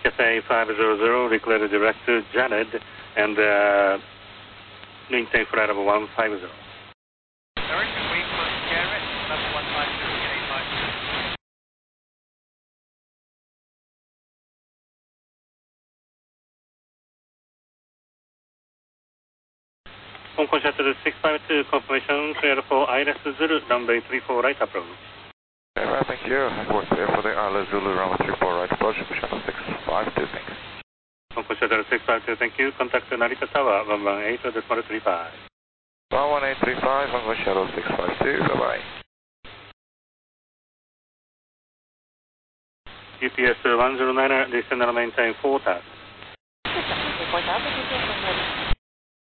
Cathay 500, declare direct to Janet and maintain flight level 150. Direction wait for Janet, level 150, Cathay 500. Hong Kong Shuttle 652, confirmation clear for ILS Zulu, runway 34 right approach. Okay, right, thank you. I work there for the ILS Zulu, runway 34 right approach, Shuttle 652, thanks. Hong Kong Shuttle 652, thank you. Contact Narita Tower, 118.35. 11835, Hong Kong Shuttle 652, bye-bye. UPS 109, descend and maintain 4000. 4,000,